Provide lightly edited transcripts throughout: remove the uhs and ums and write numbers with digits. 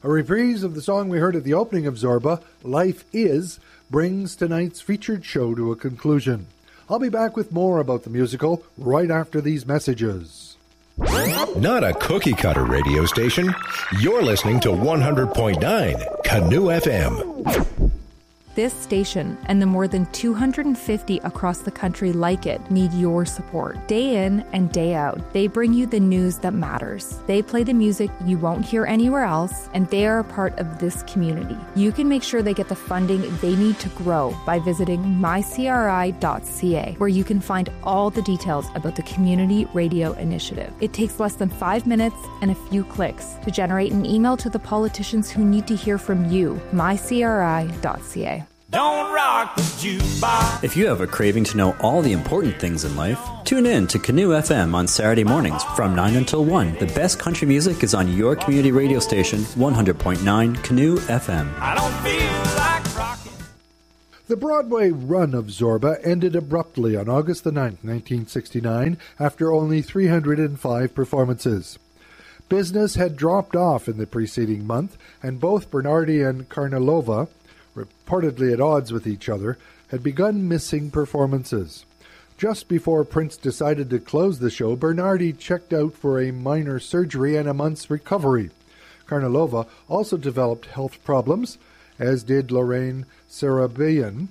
A reprise of the song we heard at the opening of Zorba, Life Is, brings tonight's featured show to a conclusion. I'll be back with more about the musical right after these messages. Not a cookie-cutter radio station. You're listening to 100.9 Canoe FM. This station and the more than 250 across the country like it need your support. Day in and day out, they bring you the news that matters. They play the music you won't hear anywhere else, and they are a part of this community. You can make sure they get the funding they need to grow by visiting mycri.ca, where you can find all the details about the Community Radio Initiative. It takes less than 5 minutes and a few clicks to generate an email to the politicians who need to hear from you. mycri.ca. Don't rock the jukebox. If you have a craving to know all the important things in life, tune in to Canoe FM on Saturday mornings from 9 until 1. The best country music is on your community radio station, 100.9 Canoe FM. I don't feel like rocking. The Broadway run of Zorba ended abruptly on August the 9th, 1969, after only 305 performances. Business had dropped off in the preceding month, and both Bernardi and Karnalova, reportedly at odds with each other, had begun missing performances. Just before Prince decided to close the show, Bernardi checked out for a minor surgery and a month's recovery. Karnalova also developed health problems, as did Lorraine Sarabian.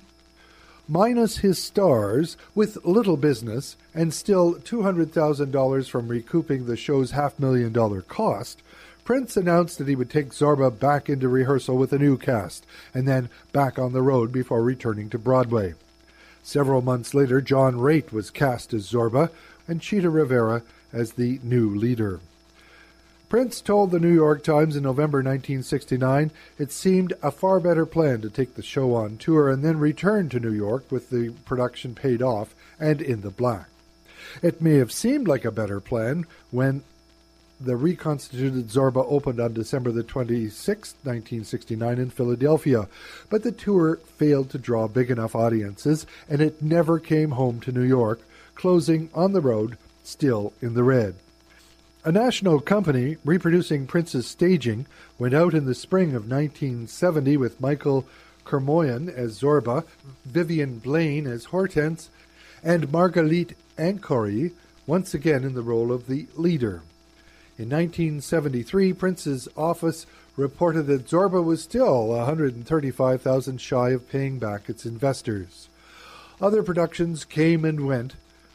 Minus his stars, with little business, and still $200,000 from recouping the show's $500,000 cost, Prince announced that he would take Zorba back into rehearsal with a new cast, and then back on the road before returning to Broadway. Several months later, John Raitt was cast as Zorba, and Chita Rivera as the new leader. Prince told the New York Times in November 1969 it seemed a far better plan to take the show on tour and then return to New York with the production paid off and in the black. It may have seemed like a better plan when the reconstituted Zorba opened on December the 26th, 1969 in Philadelphia, but the tour failed to draw big enough audiences, and it never came home to New York, closing on the road, still in the red. A national company reproducing Prince's staging went out in the spring of 1970 with Michael Kermoyan as Zorba, Vivian Blaine as Hortense, and Margalit Ancory once again in the role of the leader. In 1973, Prince's office reported that Zorba was still $135,000 shy of paying back its investors. Other productions came and went,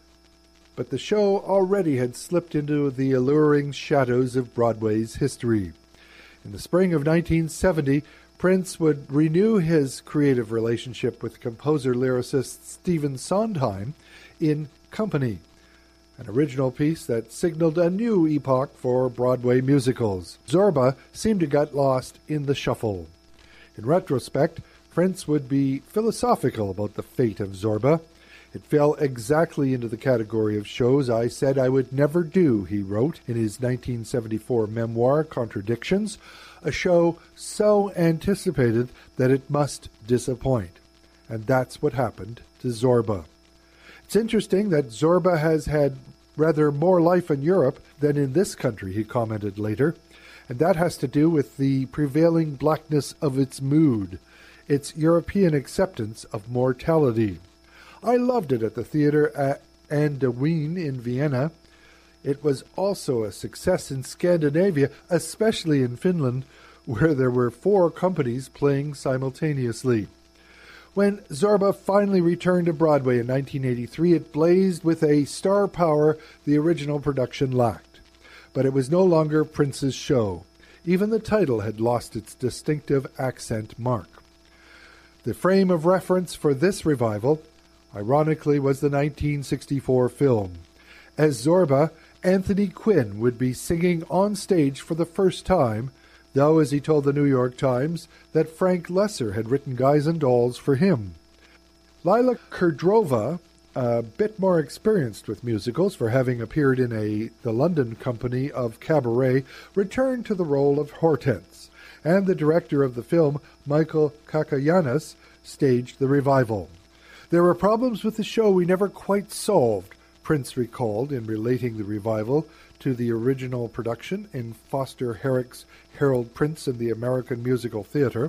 but the show already had slipped into the alluring shadows of Broadway's history. In the spring of 1970, Prince would renew his creative relationship with composer-lyricist Stephen Sondheim in Company, an original piece that signaled a new epoch for Broadway musicals. Zorba seemed to get lost in the shuffle. In retrospect, Prince would be philosophical about the fate of Zorba. It fell exactly into the category of shows I said I would never do, he wrote in his 1974 memoir, Contradictions, a show so anticipated that it must disappoint. And that's what happened to Zorba. It's interesting that Zorba has had rather more life in Europe than in this country, he commented later, and that has to do with the prevailing blackness of its mood, its European acceptance of mortality. I loved it at the theater at Anne de Wien in Vienna. It was also a success in Scandinavia, especially in Finland, where there were 4 companies playing simultaneously. When Zorba finally returned to Broadway in 1983, it blazed with a star power the original production lacked. But it was no longer Prince's show. Even the title had lost its distinctive accent mark. The frame of reference for this revival, ironically, was the 1964 film. As Zorba, Anthony Quinn would be singing on stage for the first time, though, as he told the New York Times, that Frank Lesser had written Guys and Dolls for him. Lila Kerdrova, a bit more experienced with musicals for having appeared in the London company of Cabaret, returned to the role of Hortense, and the director of the film, Michael Kakayanis, staged the revival. There were problems with the show we never quite solved, Prince recalled in relating the revival to the original production in Foster Herrick's Harold Prince in the American Musical Theatre.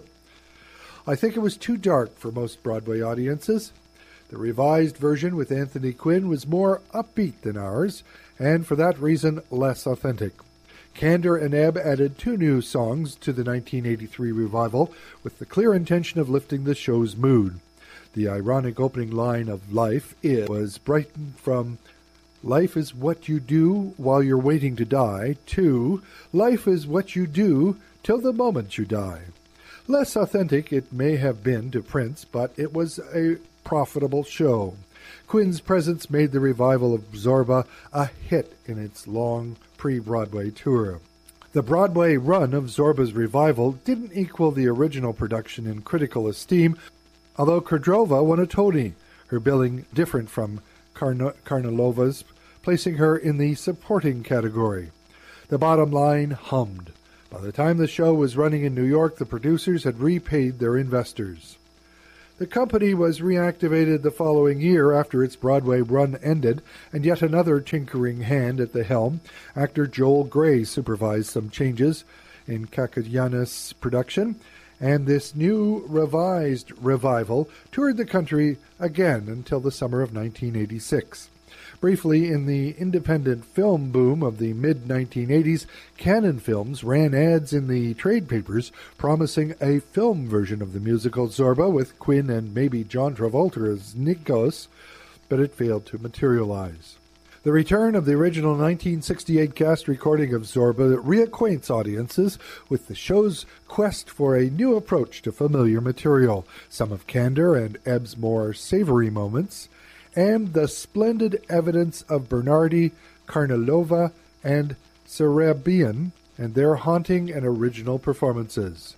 I think it was too dark for most Broadway audiences. The revised version with Anthony Quinn was more upbeat than ours, and for that reason less authentic. Kander and Ebb added 2 new songs to the 1983 revival with the clear intention of lifting the show's mood. The ironic opening line of Life was brightened from Life is what you do while you're waiting to die to Life is what you do till the moment you die. Less authentic it may have been to Prince, but it was a profitable show. Quinn's presence made the revival of Zorba a hit in its long pre-Broadway tour. The Broadway run of Zorba's revival didn't equal the original production in critical esteem, although Kudrova won a Tony, her billing different from Karnalova's, placing her in the supporting category. The bottom line hummed. By the time the show was running in New York, the producers had repaid their investors. The company was reactivated the following year after its Broadway run ended, and yet another tinkering hand at the helm. Actor Joel Grey supervised some changes in Kakadianis' production, and this new revised revival toured the country again until the summer of 1986. Briefly, in the independent film boom of the mid-1980s, Cannon Films ran ads in the trade papers promising a film version of the musical Zorba with Quinn and maybe John Travolta as Nikos, but it failed to materialize. The return of the original 1968 cast recording of Zorba reacquaints audiences with the show's quest for a new approach to familiar material, some of Kander and Ebb's more savory moments, and the splendid evidence of Bernardi, Karnalova, and Sarabian and their haunting and original performances.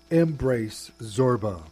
Embrace Zorba.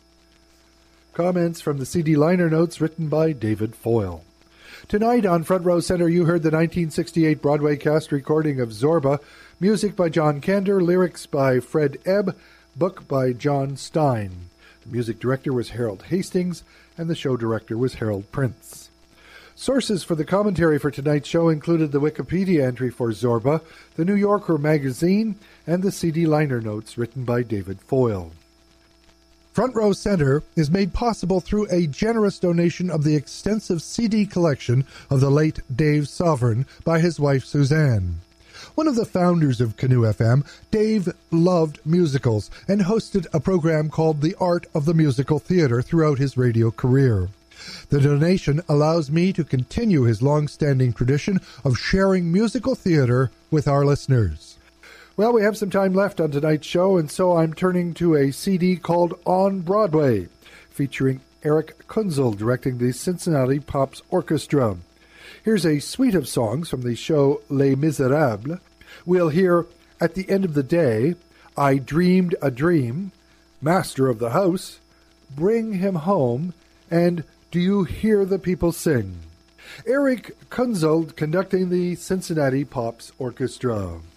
Comments from the CD liner notes written by David Foyle. Tonight on Front Row Center, you heard the 1968 Broadway cast recording of Zorba, music by John Kander, lyrics by Fred Ebb, book by John Stein. The music director was Harold Hastings, and the show director was Harold Prince. Sources for the commentary for tonight's show included the Wikipedia entry for Zorba, the New Yorker magazine, and the CD liner notes written by David Foyle. Front Row Center is made possible through a generous donation of the extensive CD collection of the late Dave Sovereign by his wife Suzanne. One of the founders of Canoe FM, Dave loved musicals and hosted a program called The Art of the Musical Theater throughout his radio career. The donation allows me to continue his long-standing tradition of sharing musical theater with our listeners. Well, we have some time left on tonight's show, and so I'm turning to a CD called On Broadway, featuring Eric Kunzel directing the Cincinnati Pops Orchestra. Here's a suite of songs from the show Les Miserables. We'll hear At the End of the Day, I Dreamed a Dream, Master of the House, Bring Him Home, and Do You Hear the People Sing? Eric Kunzel conducting the Cincinnati Pops Orchestra.